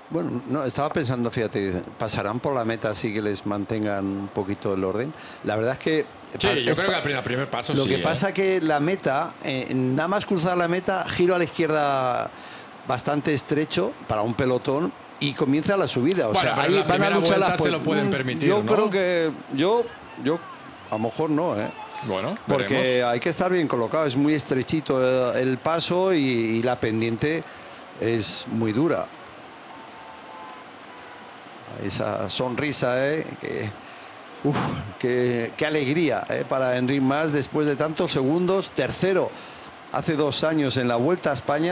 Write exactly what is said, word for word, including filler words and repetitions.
Bueno, no, estaba pensando, fíjate, pasarán por la meta así que les mantengan un poquito el orden. La verdad es que... Sí, yo es creo pa- que al primer paso Lo sí. que ¿eh? pasa que la meta, eh, nada más cruzar la meta, giro a la izquierda bastante estrecho para un pelotón y comienza la subida. O Bueno, sea, pero ahí la van a primera luchar vuelta las... se lo pueden Mm, permitir, Yo ¿no? creo que... Yo, yo, a lo mejor no, ¿eh? Bueno, Porque veremos. hay que estar bien colocado, es muy estrechito el, el paso y, y la pendiente es muy dura. Esa sonrisa, ¿eh? Que, uf, qué, qué alegría, ¿eh? Para Enric Mas después de tantos segundos. Tercero hace dos años en la Vuelta a España.